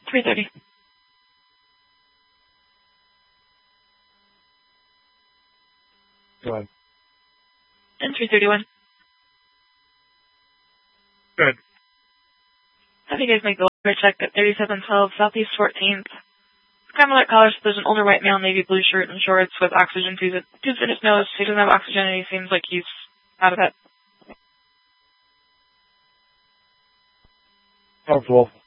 3:30. Go ahead. And 3:31. Good. Have you guys make the weather check at 3712 Southeast 14th. Crime alert caller says there's an older white male, navy blue shirt and shorts with oxygen tubes in his nose. He doesn't have oxygen and he seems like he's out of it. Helpful.